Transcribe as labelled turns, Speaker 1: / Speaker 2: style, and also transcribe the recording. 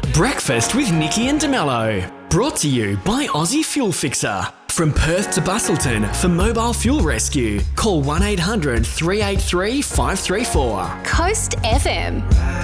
Speaker 1: Breakfast with Nikki and DeMello. Brought to you by Aussie Fuel Fixer. From Perth to Bustleton for mobile fuel rescue. Call 1-800 383 534.
Speaker 2: Coast FM.